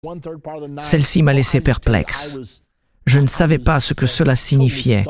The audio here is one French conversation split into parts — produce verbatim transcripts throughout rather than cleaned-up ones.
Celle-ci m'a laissé perplexe. Je ne savais pas ce que cela signifiait.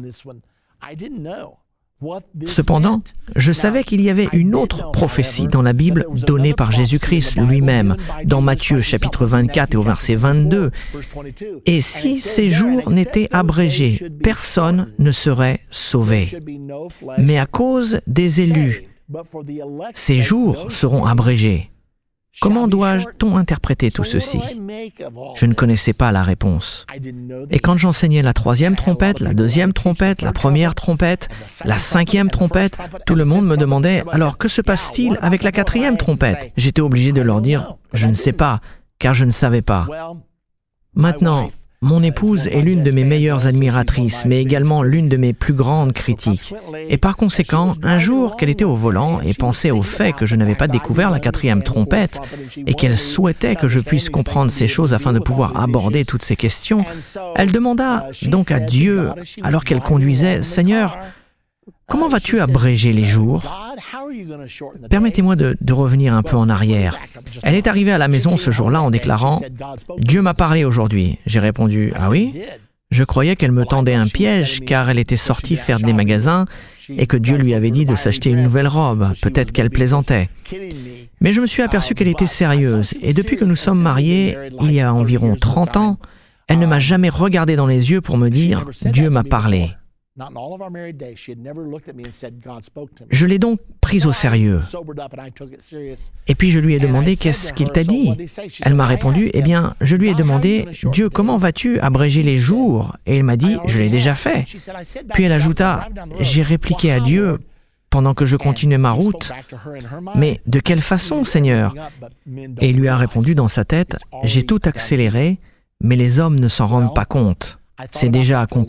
Cependant, je savais qu'il y avait une autre prophétie dans la Bible donnée par Jésus-Christ lui-même, dans Matthieu chapitre vingt-quatre et au verset vingt-deux. Et si ces jours n'étaient abrégés, personne ne serait sauvé. Mais à cause des élus, ces jours seront abrégés. Comment doit-on interpréter tout ceci? Je ne connaissais pas la réponse. Et quand j'enseignais la troisième trompette, la deuxième trompette, la première trompette, la cinquième trompette, tout le monde me demandait « Alors, que se passe-t-il avec la quatrième trompette ?» J'étais obligé de leur dire « Je ne sais pas, car je ne savais pas. » Maintenant, mon épouse est l'une de mes meilleures admiratrices, mais également l'une de mes plus grandes critiques. Et par conséquent, un jour qu'elle était au volant et pensait au fait que je n'avais pas découvert la quatrième trompette et qu'elle souhaitait que je puisse comprendre ces choses afin de pouvoir aborder toutes ces questions, elle demanda donc à Dieu, alors qu'elle conduisait, « Seigneur, comment vas-tu abréger les jours? » Permettez-moi de, de revenir un peu en arrière. Elle est arrivée à la maison ce jour-là en déclarant « Dieu m'a parlé aujourd'hui. » J'ai répondu « Ah oui ?» Je croyais qu'elle me tendait un piège car elle était sortie faire des magasins et que Dieu lui avait dit de s'acheter une nouvelle robe. Peut-être qu'elle plaisantait. Mais je me suis aperçu qu'elle était sérieuse et depuis que nous sommes mariés, il y a environ trente ans, elle ne m'a jamais regardé dans les yeux pour me dire « Dieu m'a parlé ». Je l'ai donc prise au sérieux. Et puis je lui ai demandé « Qu'est-ce qu'il t'a dit ?» Elle m'a répondu « Eh bien, je lui ai demandé « Dieu, comment vas-tu abréger les jours ?» Et il m'a dit « Je l'ai déjà fait. » Puis elle ajouta « J'ai répliqué à Dieu pendant que je continuais ma route. Mais de quelle façon, Seigneur ?» Et il lui a répondu dans sa tête « J'ai tout accéléré, mais les hommes ne s'en rendent pas compte. C'est déjà accompli. »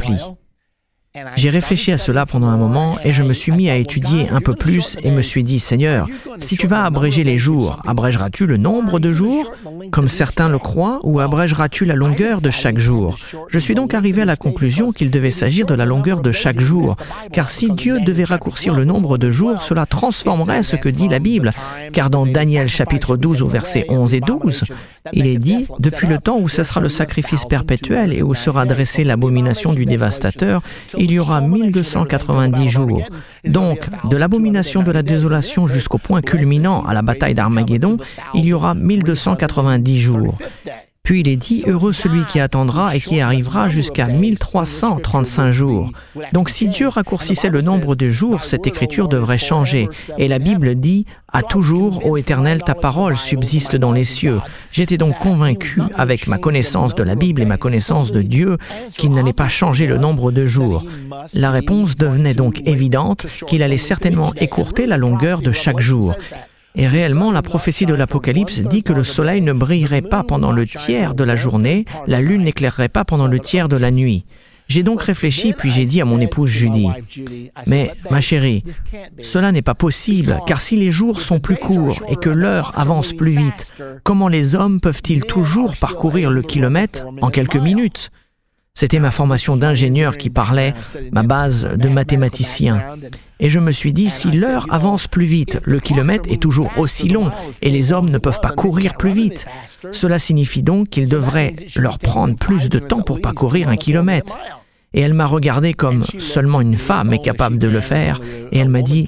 J'ai réfléchi à cela pendant un moment et je me suis mis à étudier un peu plus et me suis dit, Seigneur, si tu vas abréger les jours, abrégeras-tu le nombre de jours, comme certains le croient, ou abrégeras-tu la longueur de chaque jour? Je suis donc arrivé à la conclusion qu'il devait s'agir de la longueur de chaque jour, car si Dieu devait raccourcir le nombre de jours, cela transformerait ce que dit la Bible, car dans Daniel chapitre douze au verset onze et douze, il est dit, « Depuis le temps où cessera le sacrifice perpétuel et où sera dressée l'abomination du dévastateur, il y aura mille deux cent quatre-vingt-dix jours. » Donc, de l'abomination de la désolation jusqu'au point culminant à la bataille d'Armageddon, il y aura mille deux cent quatre-vingt-dix jours. Puis il est dit, « Heureux celui qui attendra et qui arrivera jusqu'à mille trois cent trente-cinq jours. » Donc si Dieu raccourcissait le nombre de jours, cette écriture devrait changer. Et la Bible dit, « À toujours, ô Éternel, ta parole subsiste dans les cieux. » J'étais donc convaincu, avec ma connaissance de la Bible et ma connaissance de Dieu, qu'il n'allait pas changer le nombre de jours. La réponse devenait donc évidente, qu'il allait certainement écourter la longueur de chaque jour. Et réellement, la prophétie de l'Apocalypse dit que le soleil ne brillerait pas pendant le tiers de la journée, la lune n'éclairerait pas pendant le tiers de la nuit. J'ai donc réfléchi, puis j'ai dit à mon épouse Judy, « Mais, ma chérie, cela n'est pas possible, car si les jours sont plus courts et que l'heure avance plus vite, comment les hommes peuvent-ils toujours parcourir le kilomètre en quelques minutes ?» C'était ma formation d'ingénieur qui parlait, ma base de mathématicien. Et je me suis dit, si l'heure avance plus vite, le kilomètre est toujours aussi long et les hommes ne peuvent pas courir plus vite. Cela signifie donc qu'il devrait leur prendre plus de temps pour parcourir un kilomètre. Et elle m'a regardé comme seulement une femme est capable de le faire et elle m'a dit,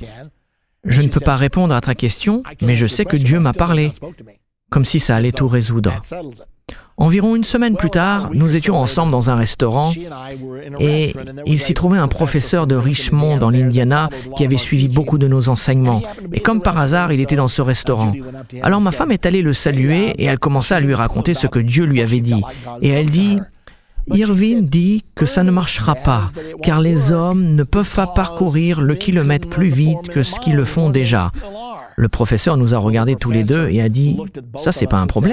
« Je ne peux pas répondre à ta question, mais je sais que Dieu m'a parlé. » Comme si ça allait tout résoudre. Environ une semaine plus tard, nous étions ensemble dans un restaurant et il s'y trouvait un professeur de Richmond dans l'Indiana qui avait suivi beaucoup de nos enseignements. Et comme par hasard, il était dans ce restaurant. Alors ma femme est allée le saluer et elle commença à lui raconter ce que Dieu lui avait dit. Et elle dit, « Irving dit que ça ne marchera pas, car les hommes ne peuvent pas parcourir le kilomètre plus vite que ce qu'ils le font déjà. » Le professeur nous a regardés tous les deux et a dit, « Ça, c'est pas un problème. »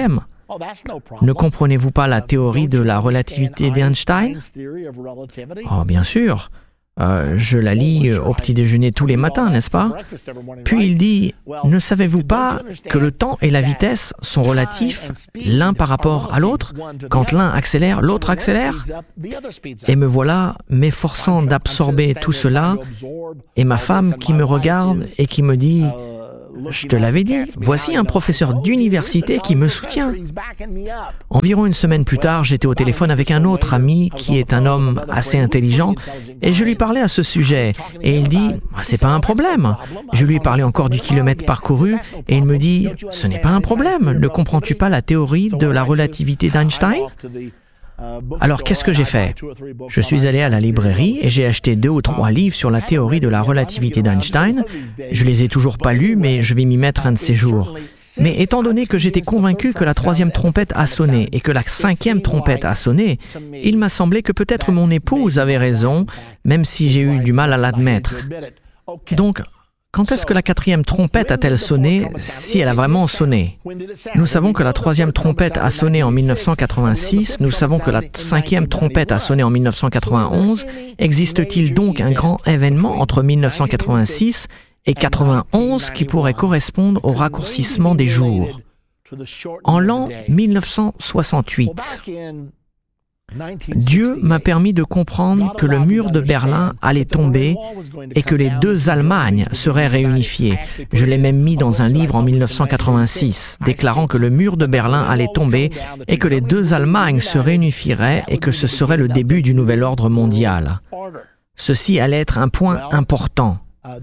Ne comprenez-vous pas la théorie de la relativité d'Einstein? Oh, bien sûr. Euh, je la lis au petit déjeuner tous les matins, n'est-ce pas? Puis il dit, ne savez-vous pas que le temps et la vitesse sont relatifs l'un par rapport à l'autre? Quand l'un accélère, l'autre accélère? Et me voilà m'efforçant d'absorber tout cela, et ma femme qui me regarde et qui me dit, je te l'avais dit, voici un professeur d'université qui me soutient. » Environ une semaine plus tard, j'étais au téléphone avec un autre ami qui est un homme assez intelligent et je lui parlais à ce sujet et il dit « C'est pas un problème ». Je lui ai parlé encore du kilomètre parcouru et il me dit « Ce n'est pas un problème, ne comprends-tu pas la théorie de la relativité d'Einstein ?» Alors, qu'est-ce que j'ai fait? Je suis allé à la librairie et j'ai acheté deux ou trois livres sur la théorie de la relativité d'Einstein. Je les ai toujours pas lus, mais je vais m'y mettre un de ces jours. Mais étant donné que j'étais convaincu que la troisième trompette a sonné et que la cinquième trompette a sonné, il m'a semblé que peut-être mon épouse avait raison, même si j'ai eu du mal à l'admettre. Donc, quand est-ce que la quatrième trompette a-t-elle sonné, si elle a vraiment sonné? Nous savons que la troisième trompette a sonné en mille neuf cent quatre-vingt-six, nous savons que la cinquième trompette a sonné en mille neuf cent quatre-vingt-onze. Existe-t-il donc un grand événement entre mille neuf cent quatre-vingt-six et quatre-vingt-onze qui pourrait correspondre au raccourcissement des jours? En l'an mille neuf cent soixante-huit, Dieu m'a permis de comprendre que le mur de Berlin allait tomber et que les deux Allemagnes seraient réunifiées. Je l'ai même mis dans un livre en mille neuf cent quatre-vingt-six, déclarant que le mur de Berlin allait tomber et que les deux Allemagnes se réunifieraient et que ce serait le début du nouvel ordre mondial. Ceci allait être un point important.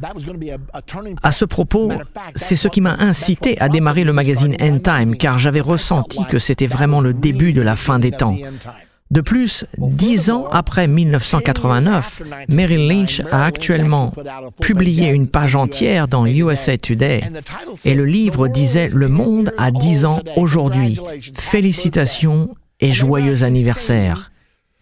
À ce propos, c'est ce qui m'a incité à démarrer le magazine End Time, car j'avais ressenti que c'était vraiment le début de la fin des temps. De plus, dix ans après mille neuf cent quatre-vingt-neuf, Merrill Lynch a actuellement publié une page entière dans U S A Today et le livre disait « Le monde a dix ans aujourd'hui. Félicitations et joyeux anniversaire ».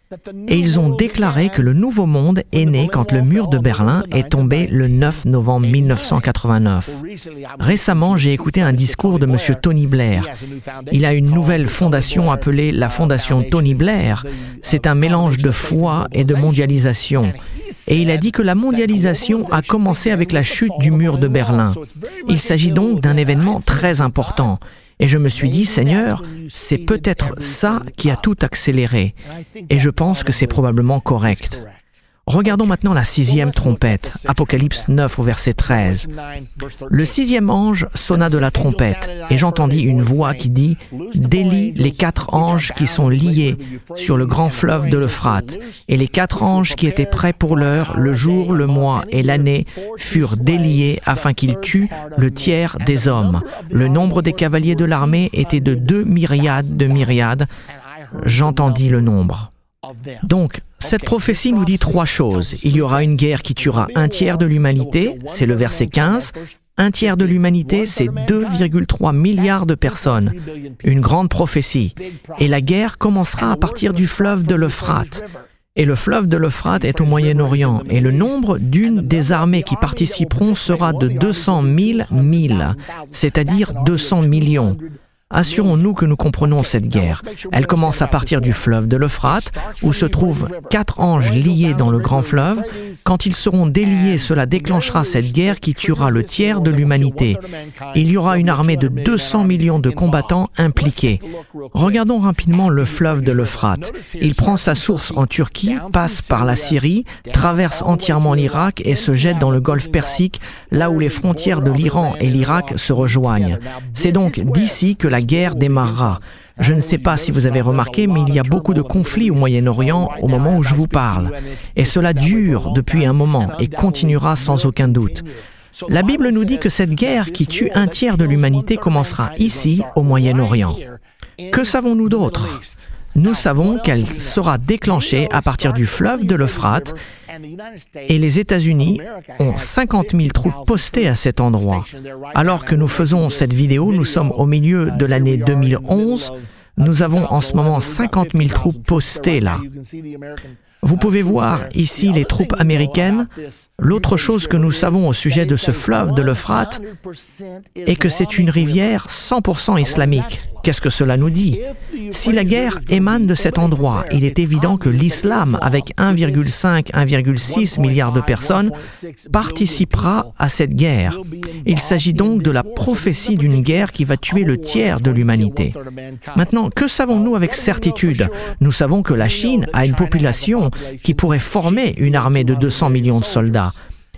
Et ils ont déclaré que le nouveau monde est né quand le mur de Berlin est tombé le neuf novembre mille neuf cent quatre-vingt-neuf. Récemment, j'ai écouté un discours de M. Tony Blair. Il a une nouvelle fondation appelée la Fondation Tony Blair. C'est un mélange de foi et de mondialisation. Et il a dit que la mondialisation a commencé avec la chute du mur de Berlin. Il s'agit donc d'un événement très important. Et je me suis dit, Seigneur, c'est peut-être ça qui a tout accéléré. Et je pense que c'est probablement correct. Regardons maintenant la sixième trompette, Apocalypse neuf au verset treize. Le sixième ange sonna de la trompette, et j'entendis une voix qui dit « Délie les quatre anges qui sont liés sur le grand fleuve de l'Euphrate, et les quatre anges qui étaient prêts pour l'heure, le jour, le mois et l'année, furent déliés afin qu'ils tuent le tiers des hommes. Le nombre des cavaliers de l'armée était de deux myriades de myriades. J'entendis le nombre. » Donc, cette prophétie nous dit trois choses. Il y aura une guerre qui tuera un tiers de l'humanité, c'est le verset quinze. Un tiers de l'humanité, c'est deux virgule trois milliards de personnes. Une grande prophétie. Et la guerre commencera à partir du fleuve de l'Euphrate. Et le fleuve de l'Euphrate est au Moyen-Orient. Et le nombre d'une des armées qui participeront sera de deux cent mille mille, c'est-à-dire deux cents millions. Assurons-nous que nous comprenons cette guerre. Elle commence à partir du fleuve de l'Euphrate, où se trouvent quatre anges liés dans le grand fleuve. Quand ils seront déliés, cela déclenchera cette guerre qui tuera le tiers de l'humanité. Il y aura une armée de deux cents millions de combattants impliqués. Regardons rapidement le fleuve de l'Euphrate. Il prend sa source en Turquie, passe par la Syrie, traverse entièrement l'Irak et se jette dans le golfe Persique, là où les frontières de l'Iran et l'Irak se rejoignent. C'est donc d'ici que la La guerre démarrera. Je ne sais pas si vous avez remarqué, mais il y a beaucoup de conflits au Moyen-Orient au moment où je vous parle. Et cela dure depuis un moment et continuera sans aucun doute. La Bible nous dit que cette guerre qui tue un tiers de l'humanité commencera ici, au Moyen-Orient. Que savons-nous d'autre? Nous savons qu'elle sera déclenchée à partir du fleuve de l'Euphrate et les États-Unis ont cinquante mille troupes postées à cet endroit. Alors que nous faisons cette vidéo, nous sommes au milieu de l'année deux mille onze. Nous avons en ce moment cinquante mille troupes postées là. Vous pouvez voir ici les troupes américaines. L'autre chose que nous savons au sujet de ce fleuve de l'Euphrate est que c'est une rivière cent pour cent islamique. Qu'est-ce que cela nous dit? Si la guerre émane de cet endroit, il est évident que l'islam, avec un virgule cinq à un virgule six milliard de personnes, participera à cette guerre. Il s'agit donc de la prophétie d'une guerre qui va tuer le tiers de l'humanité. Maintenant, que savons-nous avec certitude? Nous savons que la Chine a une population qui pourrait former une armée de deux cents millions de soldats.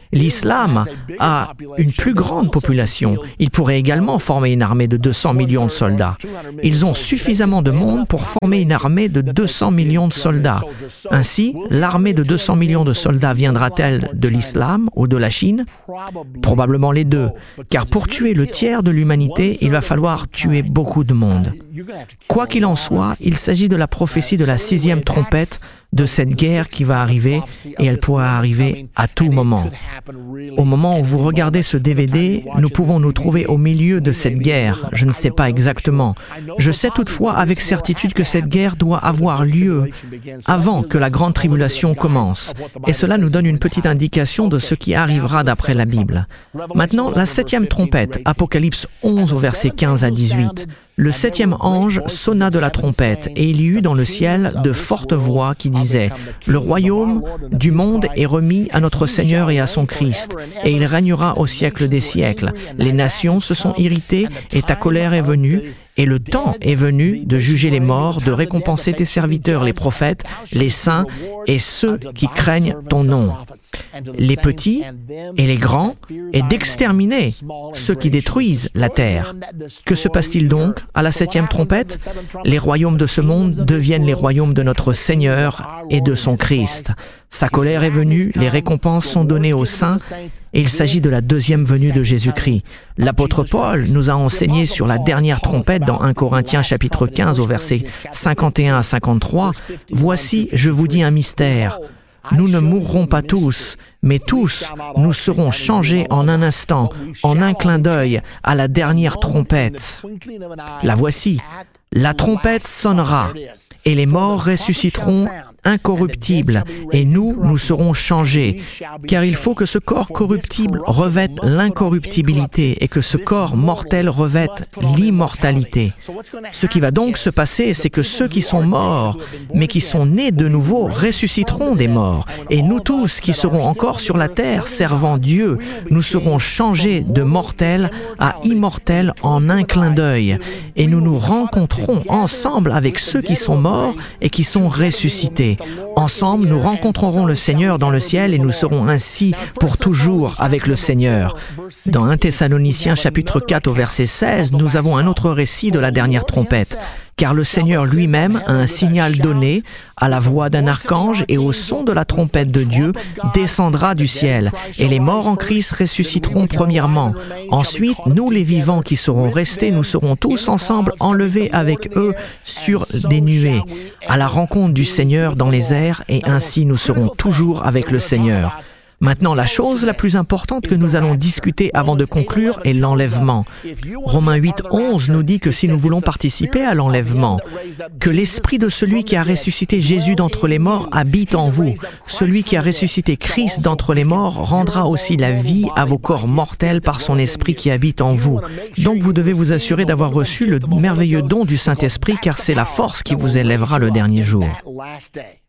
L'islam a une plus grande population. Il pourrait également former une armée de deux cents millions de soldats. Ils ont suffisamment de monde pour former une armée de deux cents millions de soldats. Ainsi, l'armée de deux cents millions de soldats viendra-t-elle de l'islam ou de la Chine? Probablement les deux, car pour tuer le tiers de l'humanité, il va falloir tuer beaucoup de monde. Quoi qu'il en soit, il s'agit de la prophétie de la sixième trompette, de cette guerre qui va arriver, et elle pourra arriver à tout moment. Au moment où vous regardez ce D V D, nous pouvons nous trouver au milieu de cette guerre. Je ne sais pas exactement. Je sais toutefois avec certitude que cette guerre doit avoir lieu avant que la grande tribulation commence. Et cela nous donne une petite indication de ce qui arrivera d'après la Bible. Maintenant, la septième trompette, Apocalypse onze au verset quinze à dix-huit. Le septième ange sonna de la trompette, et il y eut dans le ciel de fortes voix qui disaient « Le royaume du monde est remis à notre Seigneur et à son Christ, et il régnera au siècle des siècles. Les nations se sont irritées, et ta colère est venue, et le temps est venu de juger les morts, de récompenser tes serviteurs, les prophètes, les saints et ceux qui craignent ton nom, les petits et les grands, et d'exterminer ceux qui détruisent la terre. » Que se passe-t-il donc à la septième trompette? Les royaumes de ce monde deviennent les royaumes de notre Seigneur et de son Christ. Sa colère est venue, les récompenses sont données aux saints, et il s'agit de la deuxième venue de Jésus-Christ. L'apôtre Paul nous a enseigné sur la dernière trompette dans un Corinthiens chapitre quinze au verset cinquante et un à cinquante-trois. « Voici, je vous dis un mystère. Nous ne mourrons pas tous, mais tous, nous serons changés en un instant, en un clin d'œil, à la dernière trompette. La voici. La trompette sonnera, et les morts ressusciteront incorruptibles, et nous, nous serons changés, car il faut que ce corps corruptible revête l'incorruptibilité et que ce corps mortel revête l'immortalité. Ce qui va donc se passer, c'est que ceux qui sont morts, mais qui sont nés de nouveau, ressusciteront des morts, et nous tous qui serons encore sur la terre servant Dieu, nous serons changés de mortels à immortels en un clin d'œil, et nous nous rencontrons ensemble avec ceux qui sont morts et qui sont ressuscités. Ensemble, nous rencontrerons le Seigneur dans le ciel et nous serons ainsi pour toujours avec le Seigneur. Dans un Thessaloniciens chapitre quatre au verset seize, nous avons un autre récit de la dernière trompette. Car le Seigneur lui-même a un signal donné, à la voix d'un archange et au son de la trompette de Dieu, descendra du ciel, et les morts en Christ ressusciteront premièrement. Ensuite, nous les vivants qui serons restés, nous serons tous ensemble enlevés avec eux sur des nuées, à la rencontre du Seigneur dans les airs, et ainsi nous serons toujours avec le Seigneur. Maintenant, la chose la plus importante que nous allons discuter avant de conclure est l'enlèvement. Romains huit, onze nous dit que si nous voulons participer à l'enlèvement, que l'esprit de celui qui a ressuscité Jésus d'entre les morts habite en vous. Celui qui a ressuscité Christ d'entre les morts rendra aussi la vie à vos corps mortels par son esprit qui habite en vous. Donc vous devez vous assurer d'avoir reçu le merveilleux don du Saint-Esprit, car c'est la force qui vous élèvera le dernier jour.